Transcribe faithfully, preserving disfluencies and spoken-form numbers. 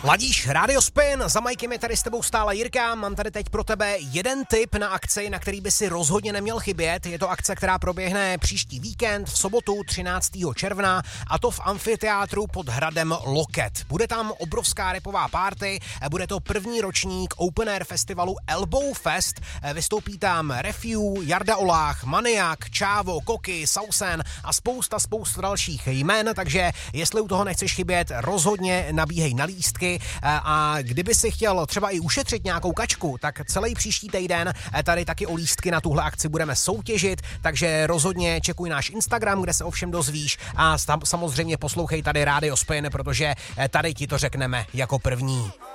Ladíš Radio Spin, za Majkem je tady s tebou stále Jirka, mám tady teď pro tebe jeden tip na akci, na který by si rozhodně neměl chybět. Je to akce, která proběhne příští víkend v sobotu třináctého června a to v amfiteátru pod hradem Loket. Bude tam obrovská rapová party, bude to první ročník Open Air festivalu Elbow Fest, vystoupí tam Refu, Jarda Olách, Maniak, Čávo, Koky, Sausen a spousta, spousta dalších jmen, takže jestli u toho nechceš chybět, rozhodně nabíhej na lístky. A kdyby si chtěl třeba i ušetřit nějakou kačku, tak celý příští týden tady taky o lístky na tuhle akci budeme soutěžit, takže rozhodně čekuj náš Instagram, kde se ovšem dozvíš a samozřejmě poslouchej tady Radio Spin, protože tady ti to řekneme jako první.